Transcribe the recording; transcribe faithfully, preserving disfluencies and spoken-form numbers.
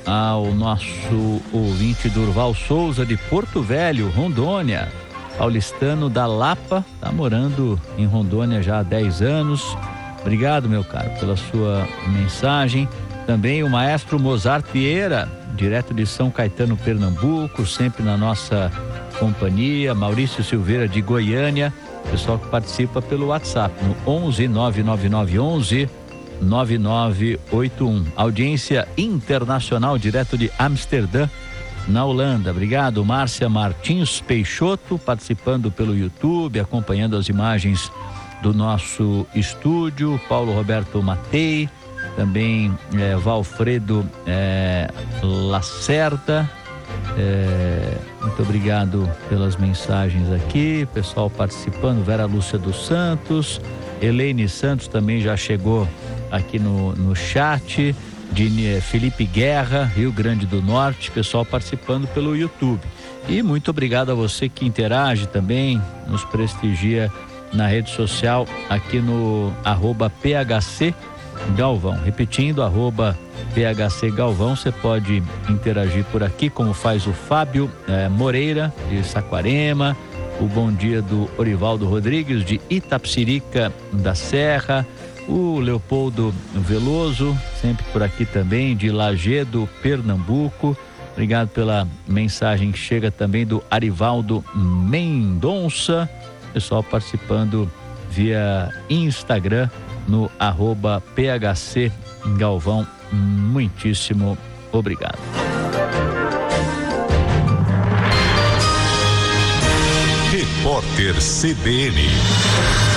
ao nosso ouvinte Durval Souza de Porto Velho, Rondônia, paulistano da Lapa, tá morando em Rondônia já há dez anos. Obrigado, meu caro, pela sua mensagem. Também o maestro Mozart Vieira, direto de São Caetano, Pernambuco, sempre na nossa companhia. Maurício Silveira de Goiânia, pessoal que participa pelo WhatsApp no onze nove nove nove onze nove nove oito um. Audiência internacional direto de Amsterdã, na Holanda. Obrigado, Márcia Martins Peixoto, participando pelo YouTube, acompanhando as imagens do nosso estúdio. Paulo Roberto Matei, também é, Valfredo é, Lacerda. É, muito obrigado pelas mensagens aqui, pessoal participando. Vera Lúcia dos Santos, Elaine Santos também já chegou aqui no, no chat, de Felipe Guerra, Rio Grande do Norte, pessoal participando pelo YouTube. E muito obrigado a você que interage também, nos prestigia na rede social, aqui no arroba P H C Galvão. Repetindo, arroba P H C Galvão, você pode interagir por aqui, como faz o Fábio eh, Moreira, de Saquarema, o bom dia do Orivaldo Rodrigues, de Itapsirica da Serra, o Leopoldo Veloso, sempre por aqui também, de Lagedo, Pernambuco. Obrigado pela mensagem que chega também do Arivaldo Mendonça, pessoal participando via Instagram, no arroba P H C Galvão. Muitíssimo obrigado. Repórter C B N.